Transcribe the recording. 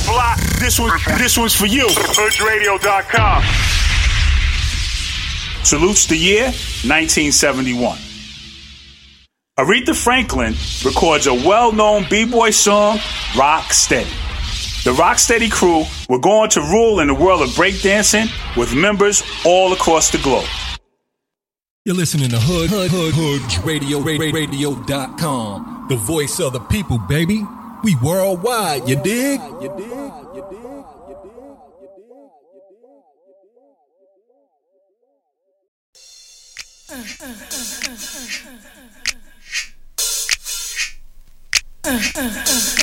block, this one's for you. HoodsRadio.com. Salutes the year 1971. Aretha Franklin records a well-known b-boy song, Rock Steady. The Rocksteady crew were going to rule in the world of breakdancing with members all across the globe. You're listening to HoodsRadio.com, the voice of the people, baby. We worldwide, you dig?